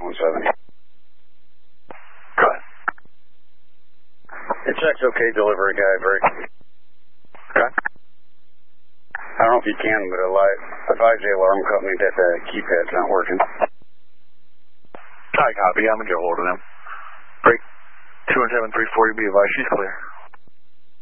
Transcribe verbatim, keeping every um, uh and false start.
one seventy. Go ahead. It checks okay, delivery guy, break. Okay. I don't know if you can, but advise the alarm company that the keypad's not working. I copy. I'm going to get a hold of them. Break two one seven three four, you be advised she's clear.